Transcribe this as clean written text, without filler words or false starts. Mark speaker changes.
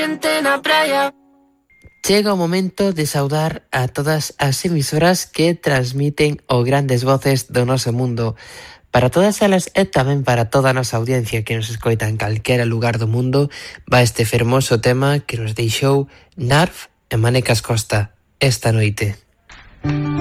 Speaker 1: Chega o momento de saudar a todas as emisoras que transmiten o grandes voces do noso mundo. Para todas elas e tamén para toda a nosa audiencia que nos escoita en calquera lugar do mundo, va este fermoso tema que nos deixou Narf e Manecas Costa esta noite.